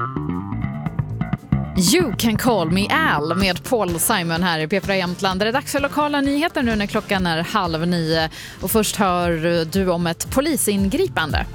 You can call me Al med Paul Simon här i P4 Jämtland. Det är dags för lokala nyheter nu när klockan är 8:30. Och först hör du om ett polisingripande.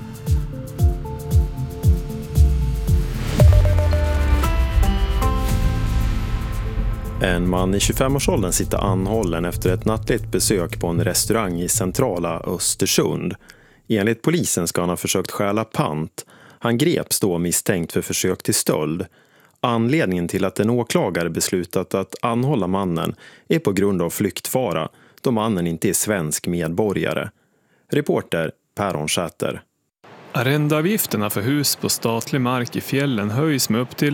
En man i 25-årsåldern sitter anhållen efter ett nattligt besök på en restaurang i centrala Östersund. Enligt polisen ska han ha försökt stjäla pant. Han greps då misstänkt för försök till stöld. Anledningen till att en åklagare beslutat att anhålla mannen är på grund av flyktfara, då mannen inte är svensk medborgare. Reporter Per Säter. Arrendeavgifterna för hus på statlig mark i fjällen höjs med upp till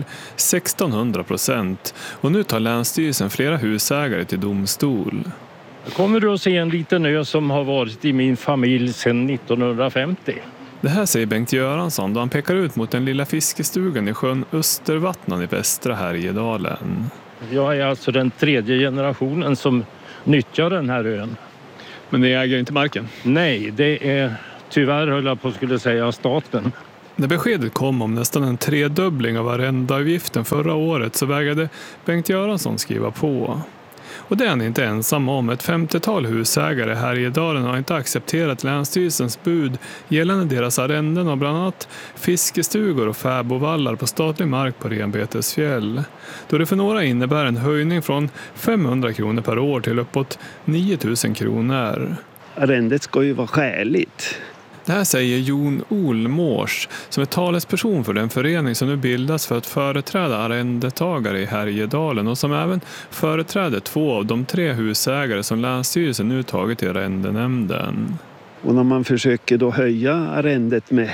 1600% och nu tar Länsstyrelsen flera husägare till domstol. Kommer du att se en liten ö som har varit i min familj sedan 1950? Det här säger Bengt Göransson då han pekar ut mot den lilla fiskestugan i sjön Östervattnan i västra Härjedalen. Jag är alltså den 3:e generationen som nyttjar den här ön. Men ni äger inte marken? Nej, det är tyvärr höll jag på skulle säga staten. När beskedet kom om nästan en tredubbling av arrendeavgiften förra året så vägrade Bengt Göransson skriva på. Och det är han inte ensam om. Ett 50-tal husägare här i Dalen har inte accepterat Länsstyrelsens bud gällande deras arrenden av bland annat fiskestugor och fäbovallar på statlig mark på Renbetesfjäll. Då det för några innebär en höjning från 500 kronor per år till uppåt 9000 kronor. Arrendet ska ju vara skäligt. Det här säger Jon Olmors som är talesperson för den förening som nu bildas för att företräda arrendetagare i Härjedalen och som även företräder 2 av de 3 husägare som Länsstyrelsen nu tagit i arrendenämnden. Och när man försöker då höja arrendet med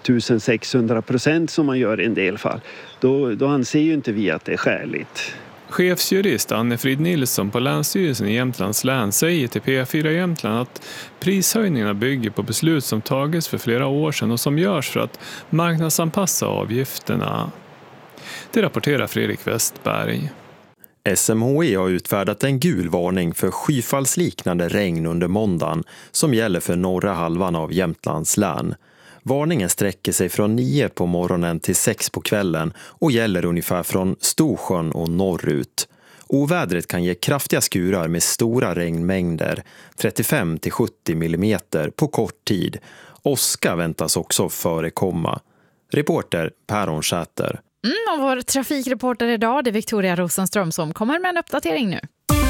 1600% som man gör i en del fall, då anser ju inte vi att det är skäligt. Chefsjurist Anne-Frid Nilsson på Länsstyrelsen i Jämtlands län säger till P4 Jämtland att prishöjningarna bygger på beslut som tagits för flera år sedan och som görs för att marknadsanpassa avgifterna. Det rapporterar Fredrik Westberg. SMHI har utfärdat en gul varning för skyfallsliknande regn under måndagen som gäller för norra halvan av Jämtlands län. Varningen sträcker sig från 9 på morgonen till 6 på kvällen och gäller ungefär från Storsjön och norrut. Ovädret kan ge kraftiga skurar med stora regnmängder, 35-70 millimeter på kort tid. Åska väntas också förekomma. Reporter Per Säter. Och vår trafikreporter idag är Victoria Rosenström som kommer med en uppdatering nu.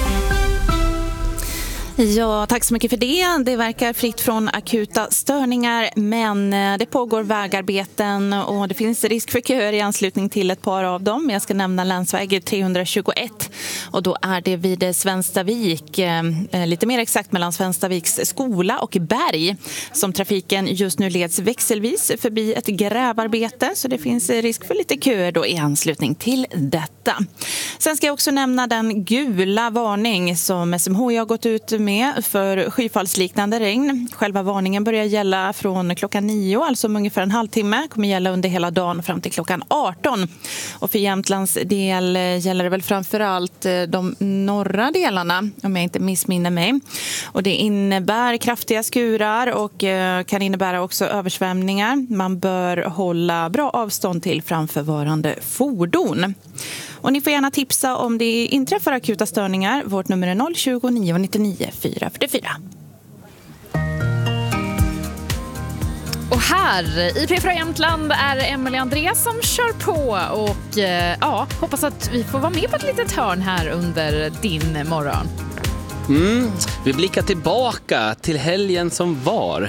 Ja, tack så mycket för det. Det verkar fritt från akuta störningar, men det pågår vägarbeten och det finns risk för köer i anslutning till ett par av dem. Jag ska nämna länsväg 321 och då är det vid Svenstavik, lite mer exakt mellan Svenstaviks skola och Berg, som trafiken just nu leds växelvis förbi ett grävarbete, så det finns risk för lite köer då i anslutning till detta. Sen ska jag också nämna den gula varning som SMHI har gått ut med för skyfallsliknande regn. Själva varningen börjar gälla från klockan 9, alltså om ungefär en halvtimme. Kommer gälla under hela dagen fram till klockan 18. Och för Jämtlands del gäller det väl framförallt de norra delarna, om jag inte missminner mig. Och det innebär kraftiga skurar och kan innebära också översvämningar. Man bör hålla bra avstånd till framförvarande fordon. Och ni får gärna tipsa om det inträffar akuta störningar. Vårt nummer är 020 99 444. Och här i P4 Jämtland är Emelie Andreas som kör på och hoppas att vi får vara med på ett litet hörn här under din morgon. Vi blickar tillbaka till helgen som var.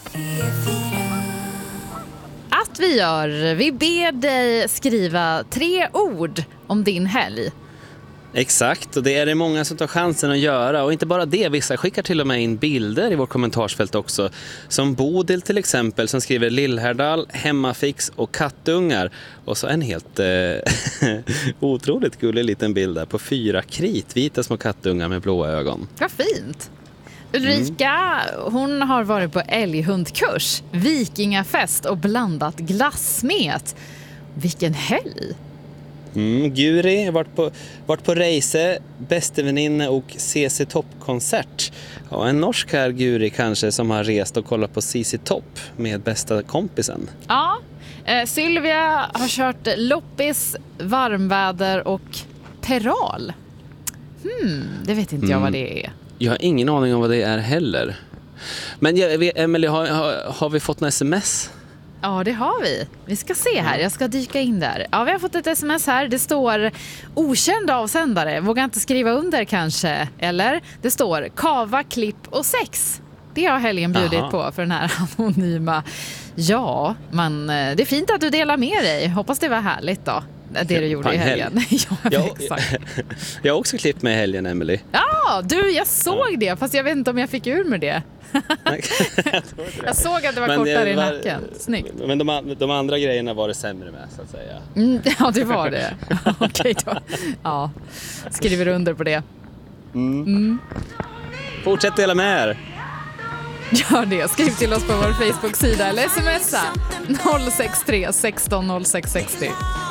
Att vi gör. Vi ber dig skriva 3 ord om din helg. Exakt, och det är det många som tar chansen att göra. Och inte bara det, vissa skickar till och med in bilder i vårt kommentarsfält också. Som Bodil till exempel, som skriver Lillhärdal, hemmafix och kattungar. Och så en helt otroligt gullig liten bild där på 4 kritvita små kattungar med blåa ögon. Vad fint! Ulrika, hon har varit på älghundkurs, vikingafest och blandat glassmet. Vilken helg! Guri har varit på race, bästeväninne och CC Topp-konsert. Ja, en norsk här Guri kanske som har rest och kollat på CC Topp med bästa kompisen. Ja, Sylvia har kört loppis, varmväder och peral. Det vet inte jag vad det är. Jag har ingen aning om vad det är heller. Men Emelie, har vi fått en sms? Ja, det har vi. Vi ska se här. Jag ska dyka in där. Ja, vi har fått ett sms här. Det står okänd avsändare. Vågar inte skriva under kanske. Eller det står kava, klipp och sex. Det har helgen bjudit på för den här anonyma. Ja, men det är fint att du delar med dig. Hoppas det var härligt då. Det du gjorde i helgen. Exakt. Jag har också klippt mig i helgen, Emelie. Ja, jag såg det. Fast jag vet inte om jag fick ur med det. Jag såg att det var kortare i nacken. Snyggt. Men de andra grejerna var det sämre med, så att säga. Ja, det var det. Okej då. Ja, skriver under på det. Fortsätt dela med er. Gör det. Skriv till oss på vår Facebook-sida eller smsa 063 16 06 60.